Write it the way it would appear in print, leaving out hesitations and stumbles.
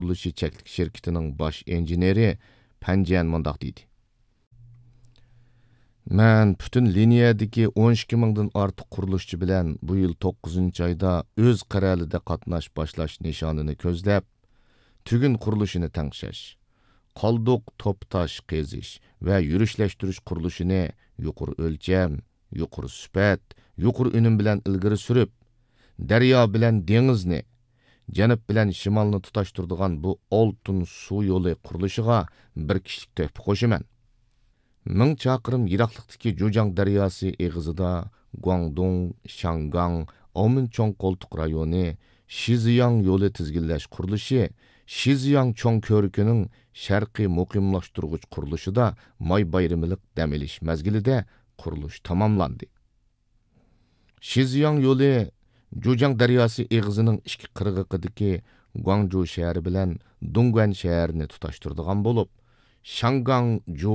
qurilishi cheklik şirketining bosh injeneri Panjian mundaq deydi. Mən bütün liniyadagi 12 mingdan ortiq qurilishchi bilan bu yil 9-oyda o'z qarorida qatnash boshlash nishonini ko'zlab, tugun qurilishini tangshash, qolduq to'p-tosh qazish va yurishlashtirish qurilishini yuqori o'lcham, yuqori sifat, yuqori unum bilan ilgari surib, daryo bilan dengizni, janub bilan shimolni tutashtiradigan bu oltin suv yo'li qurilishiga bir kishilik tuhfa qo'shaman. 1000 chaqirim yiroqlikdagi Jujang daryosi eg'izida Guangdong, Shangang, Ominchong qo'ltiq rayoni Shiziyang yo'li tizginlash qurilishi Shiziyang cho'ng ko'rikining sharqiy muqimlashtirg'ich qurilishida may bayramilik dam olish mazgilida qurilish tamomlandi. Shiziyang yo'li Jujang daryosi eg'izining ikki qirg'oqidagi Guangzhou shahri bilan Dongguan shaharini tutashtiradigan bo'lib, Shangang